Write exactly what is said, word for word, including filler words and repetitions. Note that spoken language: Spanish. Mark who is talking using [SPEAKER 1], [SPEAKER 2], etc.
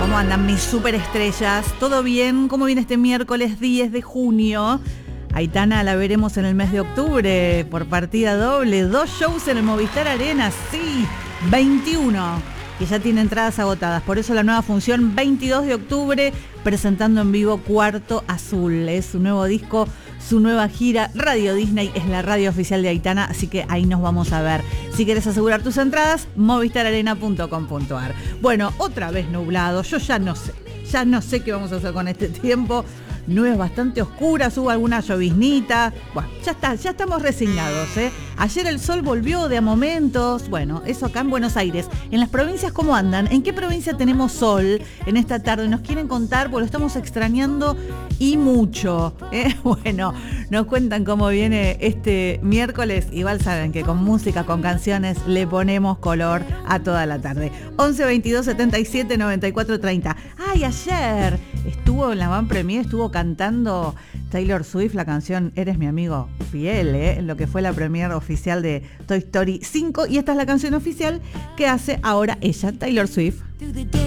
[SPEAKER 1] ¿Cómo andan mis superestrellas? ¿Todo bien? ¿Cómo viene este miércoles diez de junio? Aitana la veremos en el mes de octubre por partida doble. Dos shows en el Movistar Arena, sí, veintiuno. Que ya tiene entradas agotadas. Por eso la nueva función veintidós de octubre, presentando en vivo Cuarto Azul. Es su nuevo disco, su nueva gira. Radio Disney es la radio oficial de Aitana, así que ahí nos vamos a ver. Si quieres asegurar tus entradas, movistar arena punto com punto a r. Bueno, otra vez nublado. Yo ya no sé. Ya no sé qué vamos a hacer con este tiempo. Nubes bastante oscuras, hubo alguna lloviznita. Bueno, ya está, ya estamos resignados, ¿eh? Ayer el sol volvió de a momentos. Bueno, eso acá en Buenos Aires. En las provincias, ¿cómo andan? ¿En qué provincia tenemos sol en esta tarde? Nos quieren contar, porque lo estamos extrañando y mucho, ¿eh? Bueno, nos cuentan cómo viene este miércoles. Igual saben que con música, con canciones, le ponemos color a toda la tarde. once veintidós setenta y siete noventa y cuatro treinta. Ay, ayer estuvo en la Van Premier, estuvo cantando Taylor Swift la canción Eres mi amigo fiel, ¿eh? En lo que fue la premier oficial de Toy Story cinco, y esta es la canción oficial que hace ahora ella, Taylor Swift.